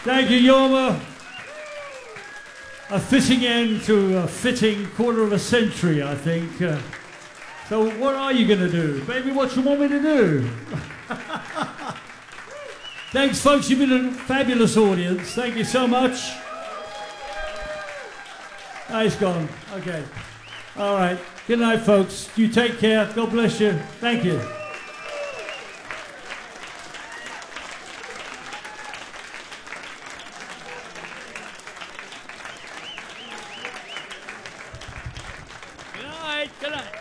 Thank you, Yorma. A fitting end to a fitting quarter of a century, I think. So what are you going to do? Baby, what you want me to do? Thanks, folks. You've been a fabulous audience. Thank you so much. He's gone. Okay. All right. Good night, folks. You take care. God bless you. Thank you. Good night. Good night.